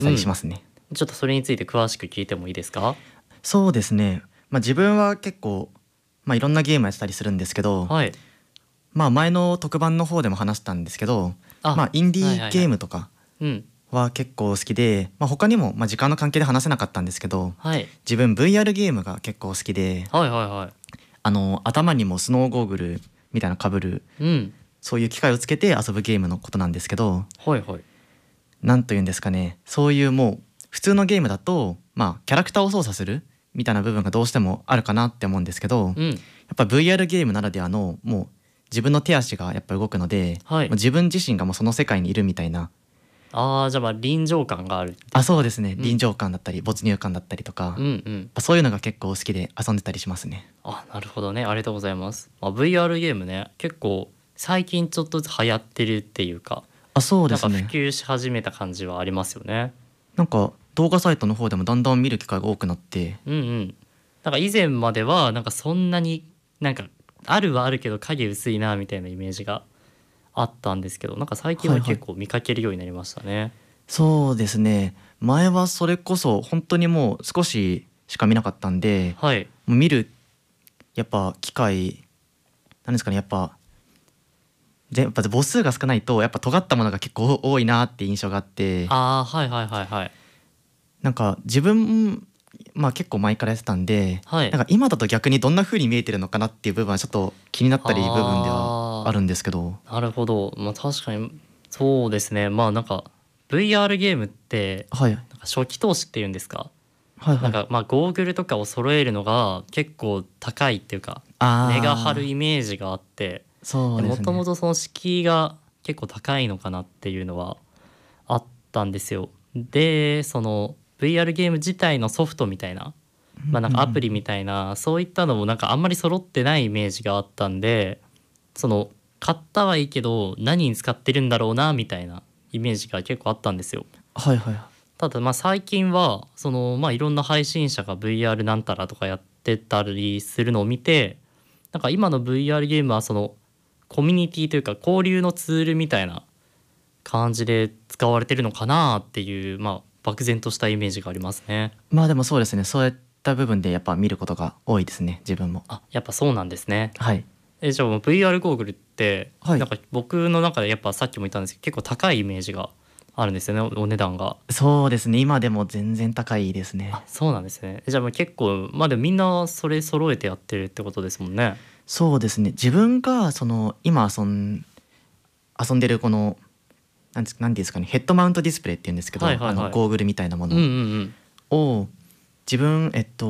たりしますね。 ちょっとそれについて詳しく聞いてもいいですか？ そうですね、自分は結構、いろんなゲームやってたりするんですけど、 はい。 前の特番の方でも話したんですけど、インディーゲームとかうん。 は結構好きで、他にも、時間の関係で話せなかったんですけど、 はい。 自分 VR ゲームが結構好きで、 はいはいはい。 頭にもスノーゴーグルみたいな被る、 うん。 そういう機械をつけて遊ぶゲームのことなんですけど、 はいはい。 なんというんですかね、そういうもう普通のゲームだと、キャラクターを操作するみたいな部分がどうしてもあるかなって思うんですけど、 うん。 やっぱ VR ゲームならではのもう自分の手足がやっぱ動くので、 はい。 もう自分自身がもうその世界にいるみたいな。 じゃあ臨場感があるっていうあ、 か。 そうですね、 うん臨場感だったり没入感だったりとか、 うんうん。 そういうのが結構好きで遊んでたりしますね。 なるほどね。ありがとうございます。VR ゲームね、結構最近ちょっとずつ流行ってるっていうか、 そうでなんか普すね、 及し始めた感じはありますよね。 なんか動画サイトの方でもだんだん見る機会が多くなって。 うんうん。なんか以前まではなんかそんなになんかあるはあるけど影薄いなみたいなイメージがあったんですけど、なんか最近は結構見かけるようになりましたね。 そうですね、前はそれこそ本当にもう少ししか見なかったんで、 はい。 もう見るやっぱ機会なんですかね、やっぱ母数が少ないとやっぱ尖ったものが結構多いなって印象があって、 はいはいはいはい。 なんか自分結構前からやってたんで、 はい。 なんか今だと逆にどんな風に見えてるのかなっていう部分はちょっと気になったり部分ではああるんですけど。 なるほど。確かにそうですね。なんか VR ゲームってはいなんか初期投資っていうんですか。 はいはい。 なんかゴーグルとかを揃えるのが結構高いっていうか値が張るああ、 イメージがあって、 そうでもすね。 ともとその敷居が結構高いのかなっていうのはあったんですよ。でその VR ゲーム自体のソフトみたいな、なんかアプリみたいなそういったのもなんかあんまり揃ってないイメージがあったんで、その買ったはいいけど何に使ってるんだろうなみたいなイメージが結構あったんですよ。 はいはい。 ただ最近はそのいろんな配信者が VR なんたらとかやってたりするのを見て、なんか今の VR ゲームはそのコミュニティというか交流のツールみたいな感じで使われてるのかなっていう漠然としたイメージがありますね。 でもそうですね、そういった部分でやっぱ見ることが多いですね、自分も。 やっぱそうなんですね。 はい。 じゃあもう VR ゴーグルってはい。 なんか僕の中でやっぱさっきも言ったんですけど結構高いイメージがあるんですよね、お値段が。 そうですね、今でも全然高いですね。 そうなんですね。じゃあもう結構でもみんなそれ揃えてやってるってことですもんね。 そうですね、自分がその今遊んでるこのなんていうんですかね、ヘッドマウントディスプレイっていうんですけど、 はいはいはい。 ゴーグルみたいなもうんうんのうん。 を自分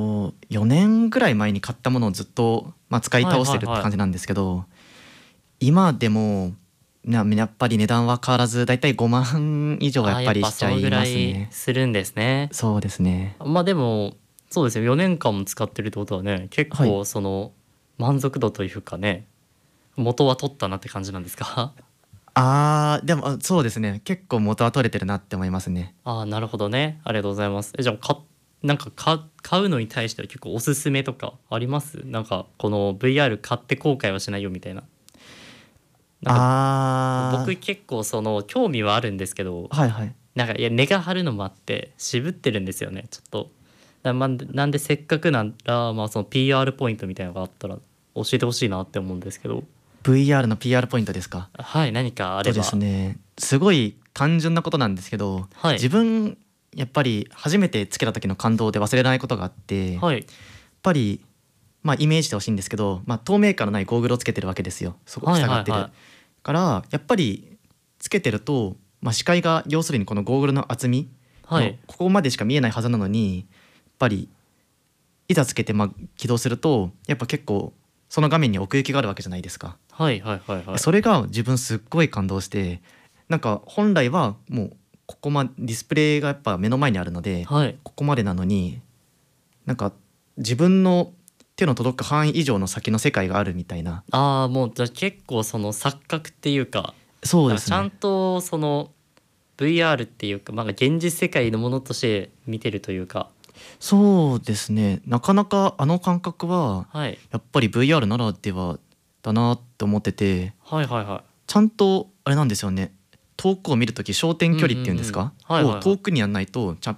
4年ぐらい前に買ったものをずっと、使い倒してるって感じなんですけど、今でもやっぱり値段は変わらずだいたい5万以上はやっやっぱぱりしちゃいまそのぐらすね。 いするんですね。 そうですね。 でもそうですよ、4年間も使ってるってことはね結はい。 構その満足度というかね元は取ったなって感じなんですか？ でもそうですね、結構元は取れてるなって思いますね。 なるほどね。ありがとうございます。じゃあなんか買うのに対しては結構おすすめとかあります？なんかこの VR 買って後悔はしないよみたいな。なんか僕結構その興味はあるんですけど、 はいはい。 なんか値が張るのもあって渋ってるんですよねちょっと。なんでせっかくならその PR ポイントみたいなのがあったら教えてほしいなって思うんですけど。 VR の PR ポイントですか？ はい、何かあれですば。 ね、すごい単純なことなんですけど、 はい自分やっぱり初めてつけた時の感動で忘れられないことがあって、やっはいぱりイメージしてほしいんですけど、透明感のないゴーグルをつけてるわけですよ。そこはい塞がってるはいはからやっぱりつけてると、視界が要するにこのゴーグルの厚みのいはいここまでしか見えないはずなのに、やっぱりいざつけて起動するとやっぱ結構その画面に奥行きがあるわけじゃないですか。 はいはいはいはい。 それが自分すっごい感動して、なんか本来はもうここディスプレイがやっぱ目の前にあるので、 はいここまでなのになんか自分の手の届く範囲以上の先の世界があるみたいな。 もうじゃあ結構その錯覚っていうか、なんかちゃんそうですね。 とその VR っていうか現実世界のものとして見てるというか。 そうですね、なかなかあの感覚ははいやっぱり VR ならではだなって思ってて、 はいはいはい。 ちゃんとあれなんですよね、 遠くを見るとき焦点距離っていうんですか、 うんうんうんはいはいはいを遠くにやんないと